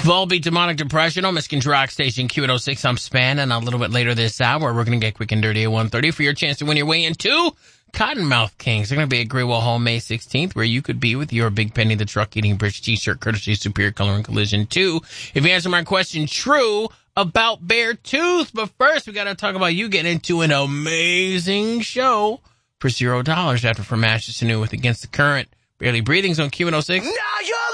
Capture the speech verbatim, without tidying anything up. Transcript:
Volbeat Demonic Depression on Michigan's Rock Station Q eight oh six. I'm Span, and a little bit later this hour, we're going to get quick and dirty at one thirty for your chance to win your way into Cottonmouth Kings. They're going to be at Greywell Hall May sixteenth, where you could be with your Big Penny the Truck Eating British T-shirt, courtesy of Superior Color and Collision two. If you answer my question true about Beartooth. But first, we got to talk about you getting into an amazing show for zero dollars after From Ashes to New with Against the Current. Barely Breathing's on Q eight oh six. Now you